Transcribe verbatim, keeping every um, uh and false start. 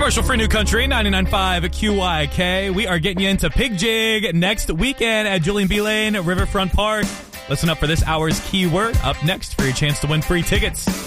Commercial-free New Country, ninety-nine point five Q Y K. We are getting you into Pig Jig next weekend at Julian B. Lane, Riverfront Park. Listen up for this hour's keyword up next for your chance to win free tickets.